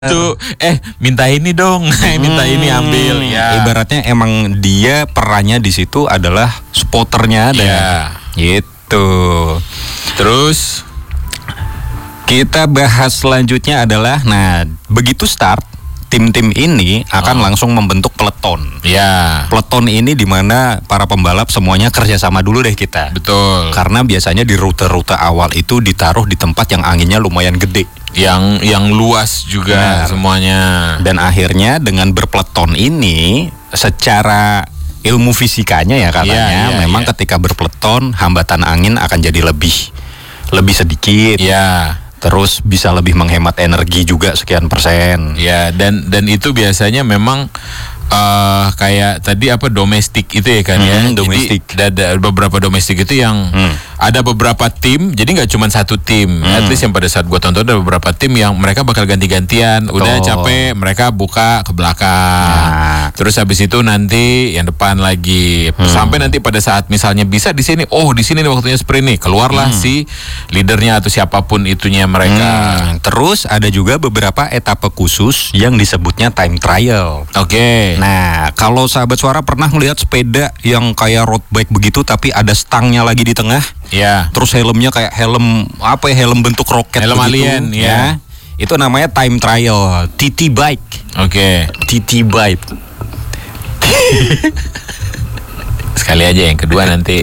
Tuh, minta ini dong, minta ini ambil. Ya. Ibaratnya emang dia perannya di situ adalah spoternya ada. Ya. Gitu. Terus kita bahas selanjutnya adalah, nah begitu start, tim-tim ini akan langsung membentuk peleton. Ya. Peleton ini dimana para pembalap semuanya kerjasama dulu deh kita. Betul. Karena biasanya di rute-rute awal itu ditaruh di tempat yang anginnya lumayan gede. Yang luas juga. Benar. Semuanya. Dan akhirnya dengan berpeleton ini secara ilmu fisikanya ya katanya memang ketika berpeleton hambatan angin akan jadi lebih sedikit. Ya. Terus bisa lebih menghemat energi juga sekian persen. Ya, dan itu biasanya memang kayak tadi domestik itu ya kan ya. Domestik. Jadi ada beberapa domestik itu yang ada beberapa tim, jadi nggak cuma satu tim. At least yang pada saat gua tonton ada beberapa tim yang mereka bakal ganti-gantian. Udah capek, mereka buka ke belakang. Terus habis itu nanti yang depan lagi. Sampai nanti pada saat misalnya bisa di sini, di sini nih waktunya sprint nih, keluarlah si leadernya atau siapapun itunya mereka. Terus ada juga beberapa etapa khusus yang disebutnya time trial. Oke. Nah, kalau sahabat suara pernah melihat sepeda yang kayak road bike begitu tapi ada stangnya lagi di tengah? Ya. Terus helmnya kayak helm bentuk roket helm begitu, alien, ya. Itu namanya time trial, TT bike. Oke. TT bike. Sekali aja, yang kedua nanti.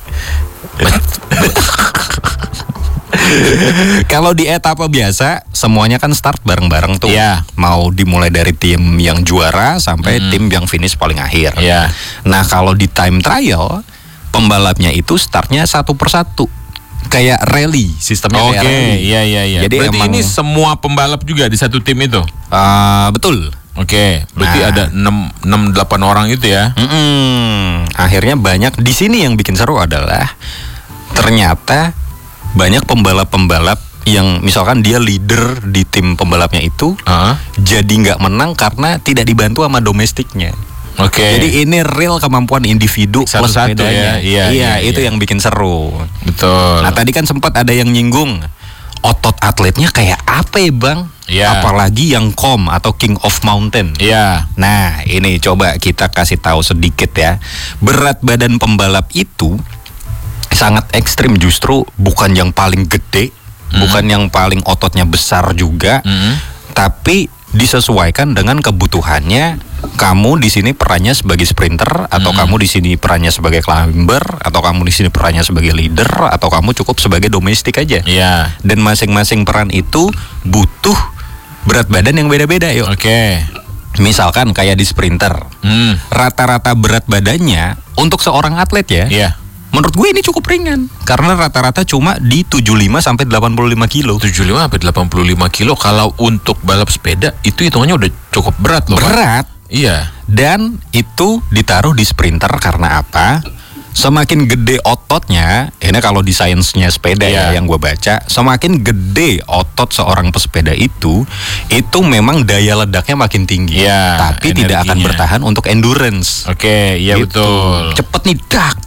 Kalau di etapa biasa semuanya kan start bareng-bareng tuh. Ya. Mau dimulai dari tim yang juara sampai tim yang finish paling akhir. Ya. Nah, kalau di time trial pembalapnya itu startnya satu persatu. Kayak rally, sistemnya kayak rally. Iya. Jadi berarti emang ini semua pembalap juga di satu tim itu? Betul. Oke, berarti ada 6-8 orang itu ya? Akhirnya banyak di sini yang bikin seru adalah ternyata banyak pembalap-pembalap yang misalkan dia leader di tim pembalapnya itu jadi nggak menang karena tidak dibantu sama domestiknya. Oke. Jadi ini real kemampuan individu plus sepedanya. Iya, itu yang bikin seru. Betul. Nah, tadi kan sempat ada yang nyinggung otot atletnya kayak apa ya, Bang? Ya. Apalagi yang atau King of Mountain. Iya. Nah, ini coba kita kasih tahu sedikit ya. Berat badan pembalap itu sangat ekstrim, justru bukan yang paling gede, bukan yang paling ototnya besar juga, tapi disesuaikan dengan kebutuhannya. Kamu di sini perannya sebagai sprinter, atau kamu di sini perannya sebagai climber, atau kamu di sini perannya sebagai leader, atau kamu cukup sebagai domestik aja. Iya. Dan masing-masing peran itu butuh berat badan yang beda-beda, yuk. Oke. Misalkan kayak di sprinter, rata-rata berat badannya untuk seorang atlet ya. Iya. Menurut gue ini cukup ringan karena rata-rata cuma di 75 sampai 85 kilo. 75 sampai 85 kilo kalau untuk balap sepeda itu hitungannya udah cukup berat loh. Berat. Iya. Dan itu ditaruh di sprinter karena apa? Semakin gede ototnya, ini kalau di sainsnya sepeda ya yang gue baca, semakin gede otot seorang pesepeda itu memang daya ledaknya makin tinggi. Tapi energinya tidak akan bertahan untuk endurance. Oke, iya gitu. Betul. Cepet nih,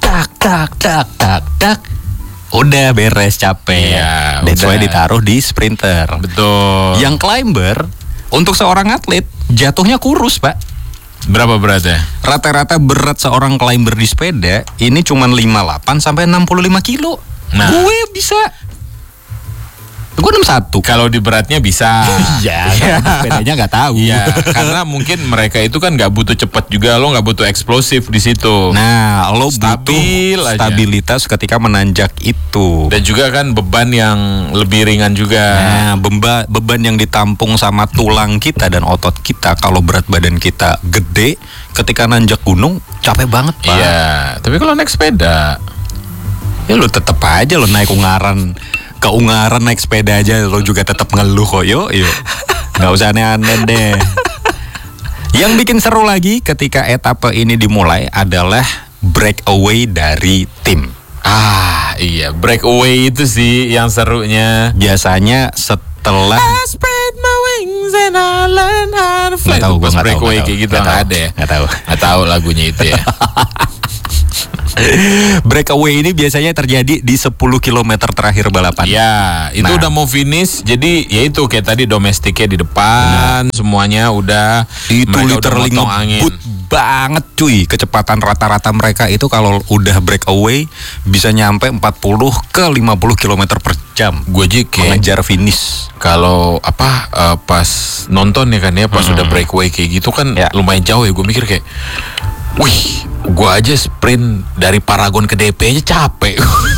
tak. Udah beres, capek. Iya, That's why ditaruh di sprinter. Betul. Yang climber untuk seorang atlet jatuhnya kurus, Pak. Berapa beratnya? Rata-rata berat seorang climber di sepeda ini cuma 58 sampai 65 kilo. Nah, gue bisa. Gue 61. Kalau di beratnya bisa. Iya. Sepedanya nggak tahu. Iya. Karena mungkin mereka itu kan nggak butuh cepat juga, lo nggak butuh eksplosif di situ. Nah, lo butuh stabilitas ketika menanjak itu. Dan juga kan beban yang lebih ringan juga. Nah, beban yang ditampung sama tulang kita dan otot kita kalau berat badan kita gede, ketika nanjak gunung capek banget, Pak. Iya. Tapi kalau naik sepeda, ya lo tetep aja lo naik Ungaran naik sepeda aja lo juga tetap ngeluh kok. Yuk nggak usah aneh-aneh deh. Yang bikin seru lagi ketika etapa ini dimulai adalah breakaway dari tim. Iya, breakaway itu sih yang serunya. Biasanya setelah I spread my wings and I learn how to fly. Nggak tahu, breakaway kayak gitu nggak ada ya. Nggak tahu lagunya itu ya. Breakaway ini biasanya terjadi di 10 km terakhir balapan. Ya, itu udah mau finish. Jadi ya itu kayak tadi domestiknya di depan, semuanya udah. Itu mereka udah literally motong angin. ngebut banget cuy. Kecepatan rata-rata mereka itu kalau udah breakaway bisa nyampe 40 ke 50 km per jam. Gue aja kayak Mengejar finish. kalau pas nonton ya kan ya, pas udah breakaway kayak gitu kan Ya. lumayan jauh ya. Gue mikir kayak, wih, gue aja sprint dari Paragon ke DP aja capek.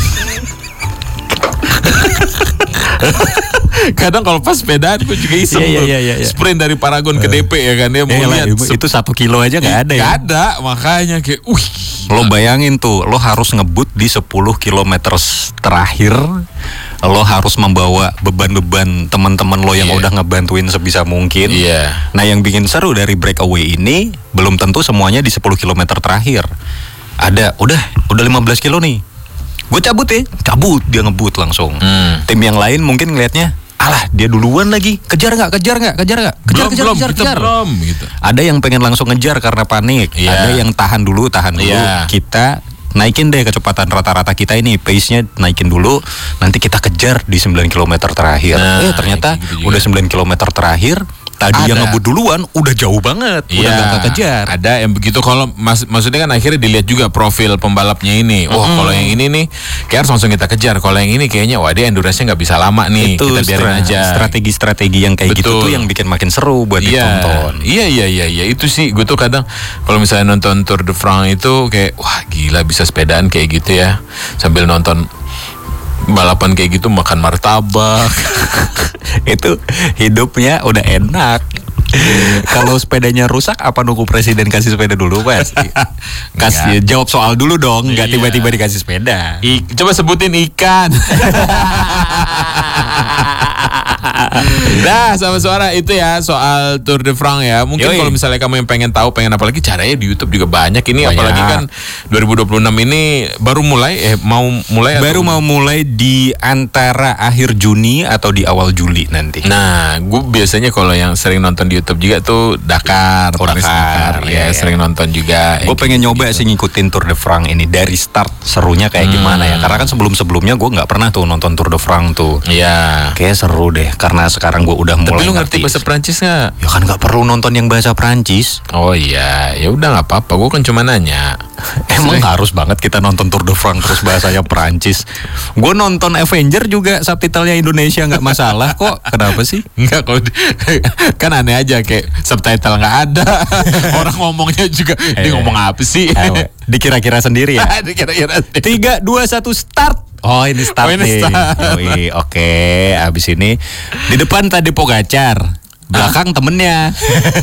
Kadang kalau pas sepedaan gue juga iseng tuh. Iya. Sprint dari Paragon ke DP ya kan ya, mau lihat itu 1 kilo aja nggak ada ya. Gak ada, makanya kayak Lo bayangin tuh, lo harus ngebut di 10 km terakhir. Lo harus membawa beban-beban teman-teman lo yang Iya. udah ngebantuin sebisa mungkin. Iya. Nah, yang bikin seru dari breakaway ini belum tentu semuanya di 10 km terakhir. Ada, udah 15 kilo nih. Gue cabut dia ngebut langsung. Tim yang lain mungkin ngelihatnya, alah dia duluan lagi, kejar nggak, kejar belum kita belum gitu. Ada yang pengen langsung ngejar karena panik. Iya. Ada yang tahan dulu. Iya. Kita naikin deh kecepatan rata-rata kita ini, pace-nya naikin dulu. Nanti kita kejar di 9 km terakhir. Nah, Ternyata kayak gitu juga. udah 9 km terakhir. Tadi yang Ada. ngebut duluan udah jauh banget, udah Iya, gak kekejar. ada yang begitu. Kalau maksudnya kan akhirnya dilihat juga profil pembalapnya ini. Oh, kalau yang ini nih kayak harus langsung kita kejar. Kalau yang ini kayaknya wah dia endurance-nya nggak bisa lama nih. Itu Kita biarin aja. strategi-strategi yang kayak gitu Betul. tuh yang bikin makin seru buat ditonton. Iya. Itu sih gue tuh kadang kalau misalnya nonton Tour de France itu kayak wah gila bisa sepedaan kayak gitu ya. Sambil nonton balapan kayak gitu, makan martabak. Itu hidupnya udah enak. Kalau sepedanya rusak, apa nunggu presiden kasih sepeda dulu, Mas? Kasih jawab soal dulu dong, nggak Iya. tiba-tiba dikasih sepeda. Coba sebutin ikan. Nah, sama suara itu ya soal Tour de France ya. Mungkin Yoi. kalau misalnya kamu yang pengen tahu, pengen apalagi caranya di YouTube juga banyak ini. Banyak. Apalagi kan 2026 ini baru mulai mau mulai Baru atau- mau mulai di antara akhir Juni atau di awal Juli nanti. Nah, gue biasanya kalau yang sering nonton di YouTube juga tuh Dakar, Oh, Paris Dakar, Dakar, iya, ya iya. sering nonton juga. Gue pengen nyoba sih ngikutin Tour de France ini dari start, serunya kayak gimana ya? Karena kan sebelum-sebelumnya gue nggak pernah tuh nonton Tour de France tuh. Iya. Kayak seru deh, karena sekarang gue udah mulai Tapi lu ngerti bahasa Prancis nggak? Ya kan nggak perlu nonton yang bahasa Prancis. Oh iya, ya udah nggak apa-apa. Gue kan cuma nanya. Emang harus banget kita nonton Tour de France terus bahasanya Prancis? Gue nonton Avenger juga subtitlenya Indonesia nggak masalah kok. Kenapa sih? Enggak, kalau kan aneh aja kayak subtitle nggak ada. Orang ngomongnya juga dia ngomong apa sih? Dikira-kira sendiri ya. Kira-kira 3, 2, 1 start. Oh ini start Oh, ini nih. start. Yoi, oke. Abis ini di depan tadi Pogacar, belakang temennya.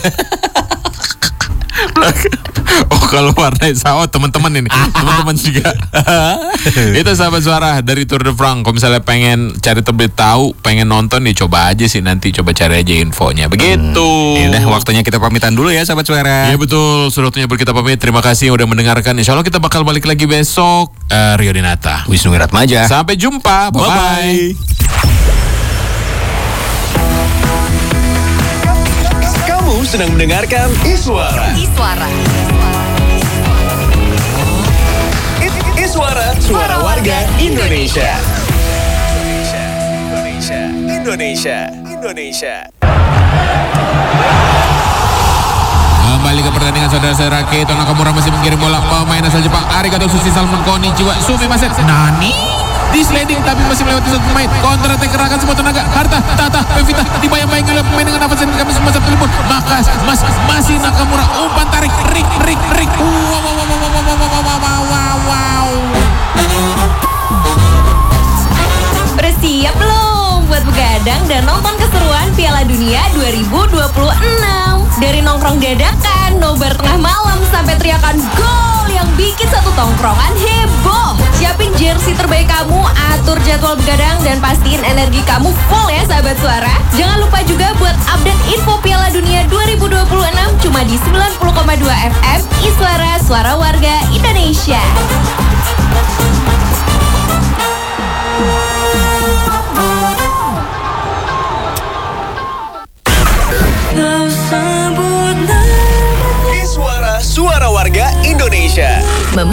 Oh kalau warna sama teman-teman ini, teman-teman juga. Itu sahabat suara dari Tour de France. Kalau misalnya pengen cari terlebih tahu, pengen nonton nih coba aja sih, nanti coba cari aja infonya. Begitu. Udah waktunya kita pamitan dulu ya sahabat suara. Iya betul, sudah waktunya kita pamit. Terima kasih yang udah mendengarkan. Insya Allah kita bakal balik lagi besok. Rio Dinata. Wisnu Wiratmaja. Sampai jumpa. Bye-bye. Kamu sedang mendengarkan Iswara. Iswara, suara warga Indonesia. Indonesia. Kembali ke pertandingan saudara-saudara. Keito Nakamura masih mengirim bola, pemain asal Jepang Arigato Sushi Salmon Konnichiwa Sumi Maset Nani di sliding tapi masih melewati satu pemain. Counter attack gerakan semua tenaga. Harta, Tata, Pevita dibayang-bayang oleh pemain dengan nafas dan kami semua satu pun. Maka masih Nakamura umpan tarik rik. Wow. Bersiap belum buat begadang dan nonton keseruan Piala Dunia 2026? Dari nongkrong dadakan, nobar tengah malam sampai teriakan gol yang bikin satu tongkrongan heboh. Siapin jersey terbaik kamu, atur jadwal begadang dan pastiin energi kamu full ya sahabat suara. Jangan lupa juga buat update info Piala Dunia 2026 cuma di 90,2 FM Iswara, suara warga Indonesia.